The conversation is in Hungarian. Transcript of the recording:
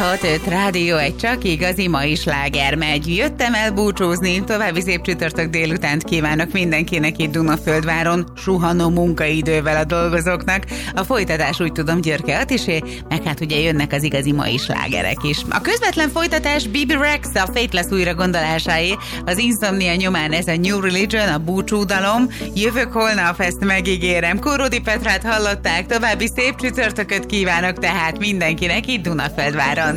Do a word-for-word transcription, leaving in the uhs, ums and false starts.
hat öt Rádió, egy csak igazi mai sláger megy. Jöttem el búcsúzni, további szép csütörtök délutánt kívánok mindenkinek itt Dunaföldváron, suhanó munkaidővel a dolgozóknak. A folytatás úgy tudom Györke Atisé, meg hát ugye jönnek az igazi mai slágerek is. A közvetlen folytatás Bibi Rex a Faithless újra gondolásáé, az Insomnia nyomán ez a New Religion, a búcsúdalom. Jövök holnap, ezt megígérem. Kóródi Petrát hallották, további szép csütörtököt kívánok tehát mindenkinek itt Dunaföldváron.